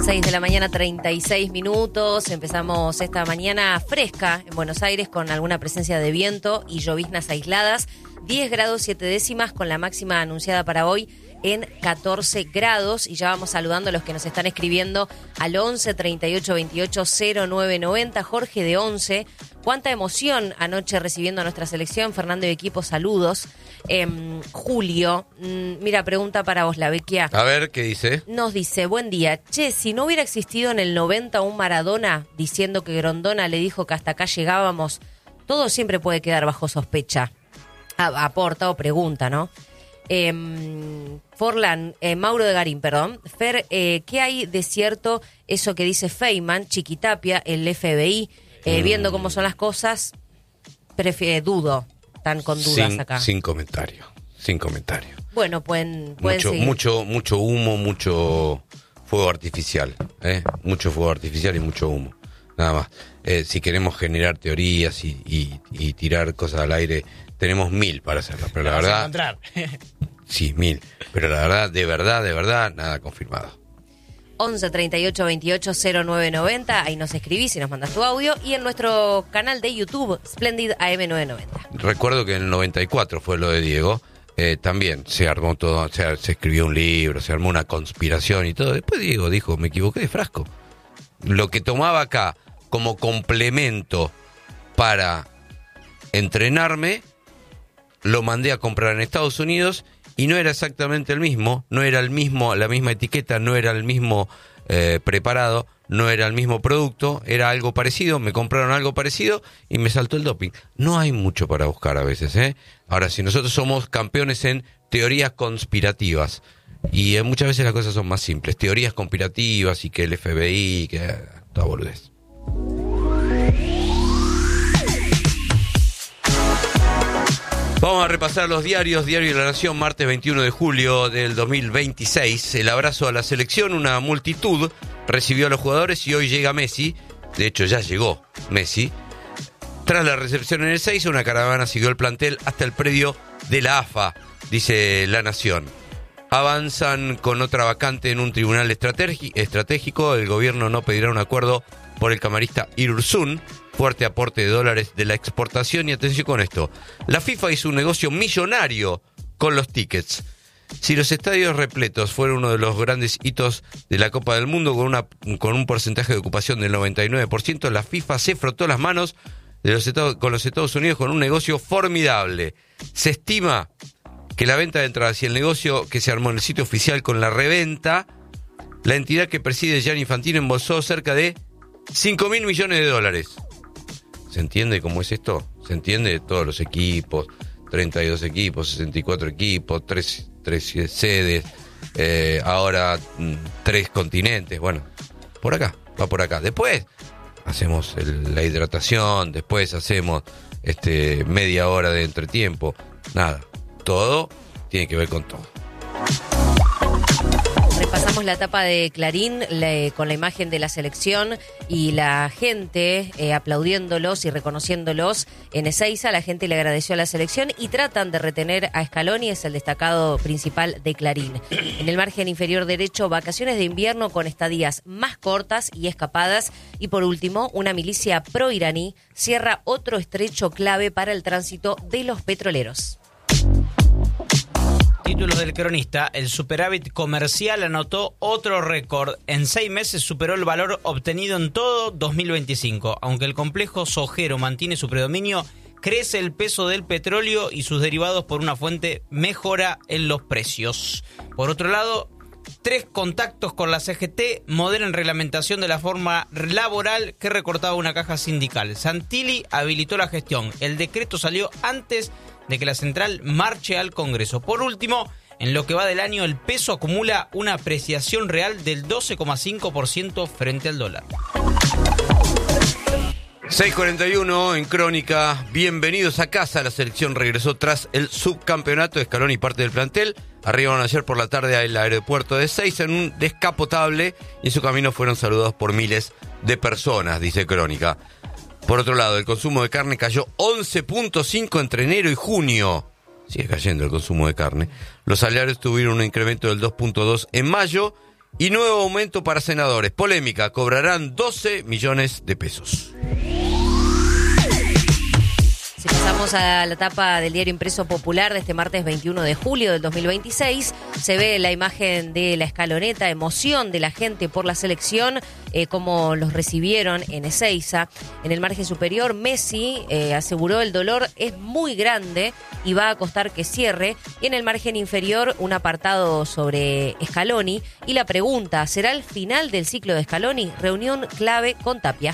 6 de la mañana, 36 minutos. Empezamos esta mañana fresca en Buenos Aires con alguna presencia de viento y lloviznas aisladas. 10 grados 7 décimas con la máxima anunciada para hoy en 14 grados. Y ya vamos saludando a los que nos están escribiendo al 11 38 28 0990. Jorge de 11. Cuánta emoción anoche recibiendo a nuestra selección. Fernando y equipo, saludos. Julio, mira, pregunta para vos, la Vecchia. A ver, ¿qué dice? Nos dice, buen día. Che, si no hubiera existido en el 90 un Maradona diciendo que Grondona le dijo que hasta acá llegábamos, todo siempre puede quedar bajo sospecha. Aporta o pregunta, ¿no? Forlán, Mauro de Garín, perdón. Fer, ¿qué hay de cierto eso que dice Feynman, Chiquitapia, el FBI? Viendo cómo son las cosas, dudo. Están con dudas acá. Sin comentario. Bueno, pueden seguir. Mucho humo, mucho fuego artificial. Mucho fuego artificial y mucho humo. Nada más. Si queremos generar teorías y tirar cosas al aire, tenemos 1000 para hacerlas. Pero la verdad... encontrar. Sí, 1000. Pero la verdad, de verdad, nada confirmado. 11 38 28 0990, ahí nos escribís y nos mandas tu audio. Y en nuestro canal de YouTube, Splendid AM990. Recuerdo que en el 94 fue lo de Diego. También se armó todo, se escribió un libro, se armó una conspiración y todo. Después Diego dijo, me equivoqué de frasco. Lo que tomaba acá como complemento para entrenarme, lo mandé a comprar en Estados Unidos y no era exactamente el mismo, no era el mismo, la misma etiqueta, no era el mismo preparado, no era el mismo producto, era algo parecido, me compraron algo parecido y me saltó el doping. No hay mucho para buscar a veces, ¿eh? Ahora, si nosotros somos campeones en teorías conspirativas, y muchas veces las cosas son más simples, teorías conspirativas y que el FBI, que toda boludez. Vamos a repasar los diarios. Diario de la Nación, martes 21 de julio del 2026. El abrazo a la selección, una multitud recibió a los jugadores y hoy llega Messi. De hecho, ya llegó Messi. Tras la recepción en el 6, una caravana siguió el plantel hasta el predio de la AFA, dice La Nación. Avanzan con otra vacante en un tribunal estratégico. El gobierno no pedirá un acuerdo por el camarista Irursun. Fuerte aporte de dólares de la exportación. Y atención con esto, la FIFA hizo un negocio millonario con los tickets. Si los estadios repletos fueron uno de los grandes hitos de la Copa del Mundo con un porcentaje de ocupación del 99%, la FIFA se frotó las manos con los Estados Unidos con un negocio formidable. Se estima que la venta de entradas y el negocio que se armó en el sitio oficial con la reventa, la entidad que preside Gianni Infantino embolsó cerca de $5.000 millones. ¿Se entiende cómo es esto? ¿Se entiende? Todos los equipos, 32 equipos, 64 equipos, 3 sedes, ahora 3 continentes. Bueno, va por acá. Después hacemos la hidratación, después hacemos media hora de entretiempo. Nada, todo tiene que ver con todo. Repasamos la tapa de Clarín con la imagen de la selección y la gente aplaudiéndolos y reconociéndolos en Ezeiza. La gente le agradeció a la selección y tratan de retener a Scaloni, es el destacado principal de Clarín. En el margen inferior derecho, vacaciones de invierno con estadías más cortas y escapadas. Y por último, una milicia pro-iraní cierra otro estrecho clave para el tránsito de los petroleros. Títulos del cronista, el superávit comercial anotó otro récord. En 6 meses superó el valor obtenido en todo 2025. Aunque el complejo sojero mantiene su predominio, crece el peso del petróleo y sus derivados por una fuente mejora en los precios. Por otro lado, 3 contactos con la CGT moderan reglamentación de la forma laboral que recortaba una caja sindical. Santilli habilitó la gestión. El decreto salió antes de que la central marche al Congreso. Por último, en lo que va del año, el peso acumula una apreciación real del 12,5% frente al dólar. 6:41 en Crónica. Bienvenidos a casa. La selección regresó tras el subcampeonato. Scaloni y parte del plantel arribaron ayer por la tarde al aeropuerto de Ezeiza en un descapotable y en su camino fueron saludados por miles de personas, dice Crónica. Por otro lado, el consumo de carne cayó 11.5 entre enero y junio. Sigue cayendo el consumo de carne. Los salarios tuvieron un incremento del 2.2 en mayo Y nuevo aumento para senadores. Polémica, cobrarán 12 millones de pesos. Si pasamos a la tapa del diario impreso Popular de este martes 21 de julio del 2026, se ve la imagen de la escaloneta, emoción de la gente por la selección, como los recibieron en Ezeiza. En el margen superior, Messi aseguró el dolor es muy grande y va a costar que cierre. Y en el margen inferior, un apartado sobre Scaloni y la pregunta, ¿será el final del ciclo de Scaloni? Reunión clave con Tapia.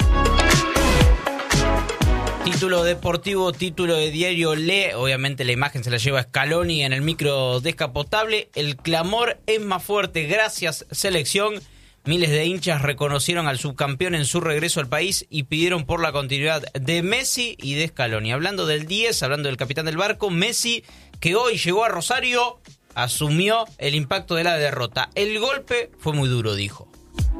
Título deportivo, título de diario Le, obviamente la imagen se la lleva Scaloni en el micro descapotable. El clamor es más fuerte, gracias selección. Miles de hinchas reconocieron al subcampeón en su regreso al país y pidieron por la continuidad de Messi y de Scaloni. Hablando del 10, hablando del capitán del barco, Messi, que hoy llegó a Rosario, asumió el impacto de la derrota. El golpe fue muy duro, dijo.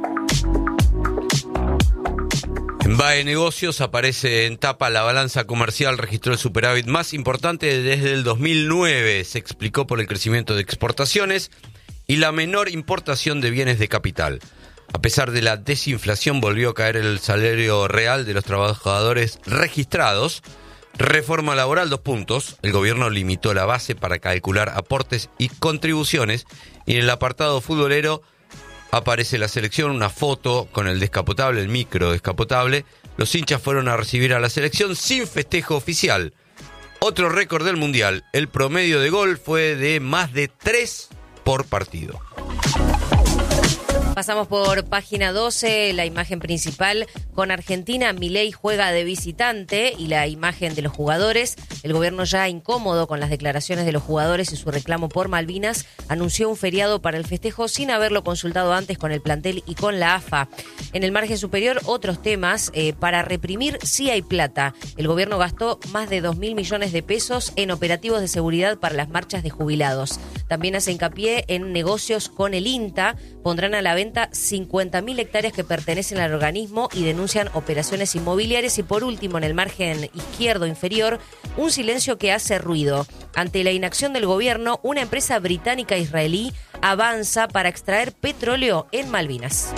En BAE Negocios aparece en tapa: la balanza comercial registró el superávit más importante desde el 2009. Se explicó por el crecimiento de exportaciones y la menor importación de bienes de capital. A pesar de la desinflación, volvió a caer el salario real de los trabajadores registrados. Reforma laboral, 2 puntos. El gobierno limitó la base para calcular aportes y contribuciones. Y en el apartado futbolero aparece la selección, una foto con el descapotable, el micro descapotable. Los hinchas fueron a recibir a la selección sin festejo oficial. Otro récord del Mundial, el promedio de gol fue de más de 3 por partido. Pasamos por página 12, la imagen principal con Argentina. Milei juega de visitante y la imagen de los jugadores. El gobierno, ya incómodo con las declaraciones de los jugadores y su reclamo por Malvinas, anunció un feriado para el festejo sin haberlo consultado antes con el plantel y con la AFA. En el margen superior, otros temas. Para reprimir sí hay plata. El gobierno gastó más de 2.000 millones de pesos en operativos de seguridad para las marchas de jubilados. También hace hincapié en negocios con el INTA. Pondrán a la venta 50.000 hectáreas que pertenecen al organismo y denuncian operaciones inmobiliarias. Y por último, en el margen izquierdo inferior, un silencio que hace ruido. Ante la inacción del gobierno, una empresa británica israelí avanza para extraer petróleo en Malvinas.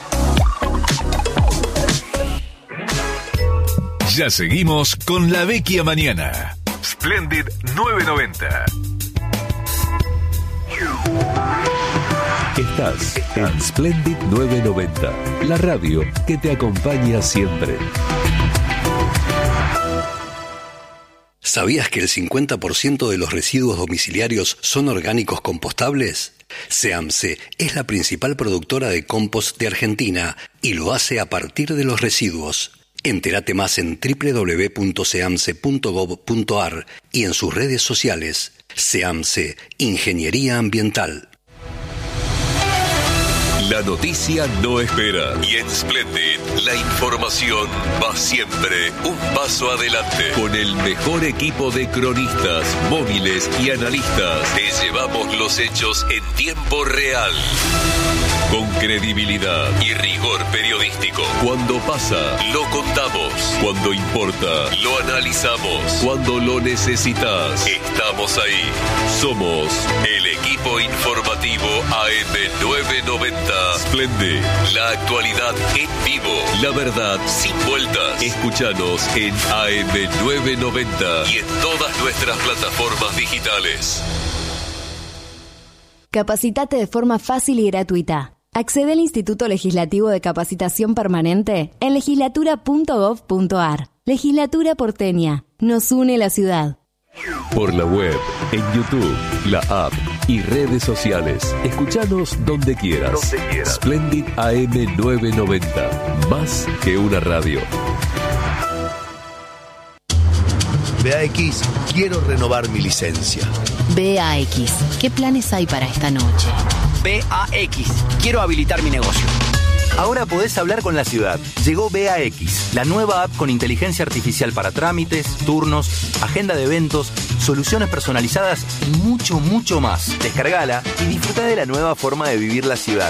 Ya seguimos con La Vecchia Mañana. Splendid 990. Estás en Splendid 990, la radio que te acompaña siempre. ¿Sabías que el 50% de los residuos domiciliarios son orgánicos compostables? SEAMSE es la principal productora de compost de Argentina y lo hace a partir de los residuos. Entérate más en www.seamse.gov.ar y en sus redes sociales. SEAMSE, Ingeniería Ambiental. La noticia no espera y en Splendid la información va siempre un paso adelante. Con el mejor equipo de cronistas, móviles y analistas, te llevamos los hechos en tiempo real. Con credibilidad y rigor periodístico. Cuando pasa, lo contamos. Cuando importa, lo analizamos. Cuando lo necesitas, estamos ahí. Somos el equipo informativo AM990. Splendid, la actualidad en vivo. La verdad sin vueltas. Escúchanos en AM990 y en todas nuestras plataformas digitales. Capacitate de forma fácil y gratuita. Accede al Instituto Legislativo de Capacitación Permanente en legislatura.gov.ar. Legislatura porteña. Nos une la ciudad. Por la web, en YouTube, la app y redes sociales. Escuchanos donde quieras. Splendid AM990. Más que una radio. BAX, quiero renovar mi licencia. BAX, ¿qué planes hay para esta noche? BAX, quiero habilitar mi negocio. Ahora podés hablar con la ciudad. Llegó BAX, la nueva app con inteligencia artificial para trámites, turnos, agenda de eventos, soluciones personalizadas y mucho, mucho más. Descargala y disfruta de la nueva forma de vivir la ciudad.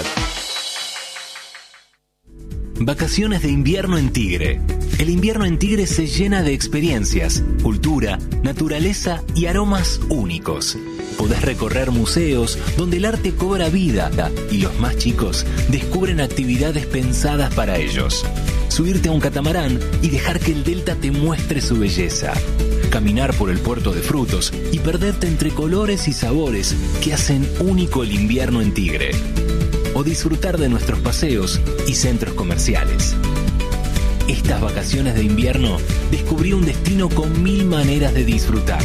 Vacaciones de invierno en Tigre. El invierno en Tigre se llena de experiencias, cultura, naturaleza y aromas únicos. Podés recorrer museos donde el arte cobra vida y los más chicos descubren actividades pensadas para ellos. Subirte a un catamarán y dejar que el delta te muestre su belleza. Caminar por el puerto de frutos y perderte entre colores y sabores que hacen único el invierno en Tigre. O disfrutar de nuestros paseos y centros comerciales. Estas vacaciones de invierno descubrí un destino con 1000 maneras de disfrutar.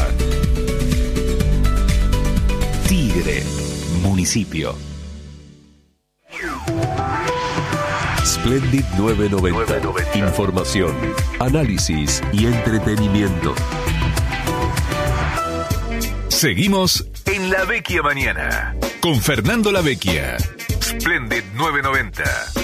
Tigre, municipio. Splendid 990. Información, análisis y entretenimiento. Seguimos en La Vecchia Mañana con Fernando La Vecchia. Splendid 990.